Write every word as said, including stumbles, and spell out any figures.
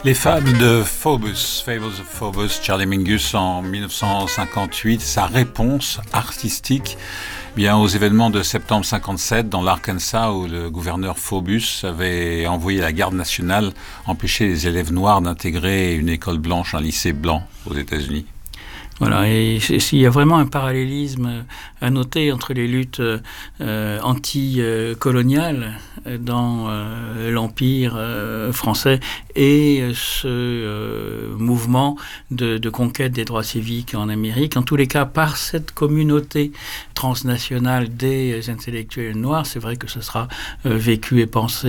Les fables de Phobos, Fables of Phobos, Charlie Mingus en dix-neuf cent cinquante-huit, sa réponse artistique bien aux événements de septembre cinquante-sept dans l'Arkansas où le gouverneur Phobos avait envoyé la garde nationale empêcher les élèves noirs d'intégrer une école blanche, un lycée blanc aux États-Unis. Voilà, et s'il y a vraiment un parallélisme à noter entre les luttes euh, anti-coloniales dans euh, l'Empire euh, français et ce euh, mouvement de, de conquête des droits civiques en Amérique, en tous les cas par cette communauté transnationale des intellectuels noirs, c'est vrai que ce sera euh, vécu et pensé